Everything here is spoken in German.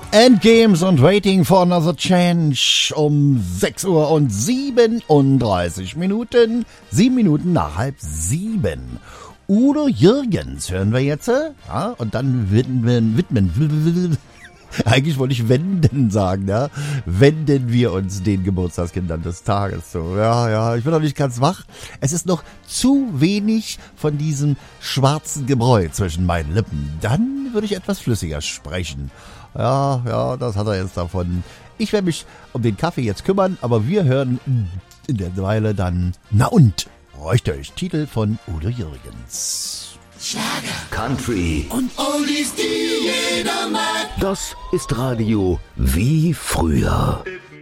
Endgames und Waiting for Another Change um 6 Uhr und 37 Minuten. 7 Minuten nach 6:30. Udo Jürgens hören wir jetzt. Ja, und dann widmen. Eigentlich wollte ich wenden sagen, ja. Wenden wir uns den Geburtstagskindern des Tages. So, ja, ich bin noch nicht ganz wach. Es ist noch zu wenig von diesem schwarzen Gebräu zwischen meinen Lippen. Dann würde ich etwas flüssiger sprechen. Ja, das hat er jetzt davon. Ich werde mich um den Kaffee jetzt kümmern, aber wir hören in der Weile dann Na und? Räucht euch Titel von Udo Jürgens. Schlager, Country und Oldies, die jeder mag. Das ist Radio wie früher. If